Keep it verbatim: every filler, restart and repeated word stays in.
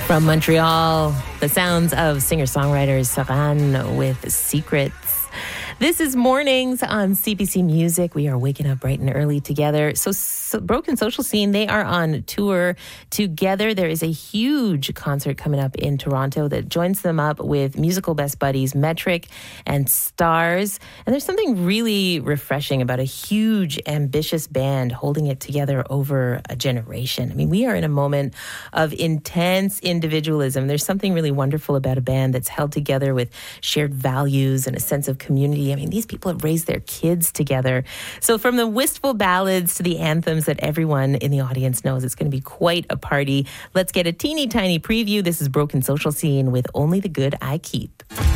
From Montreal, the sounds of singer-songwriter Saran with Secrets. This is Mornings on C B C Music. We are waking up bright and early together. So, so Broken Social Scene, they are on tour together. There is a huge concert coming up in Toronto that joins them up with musical best buddies Metric and Stars. And there's something really refreshing about a huge, ambitious band holding it together over a generation. I mean, we are in a moment of intense individualism. There's something really wonderful about a band that's held together with shared values and a sense of community. I mean, these people have raised their kids together. So from the wistful ballads to the anthems that everyone in the audience knows, it's going to be quite a party. Let's get a teeny tiny preview. This is Broken Social Scene with Only the Good I Keep.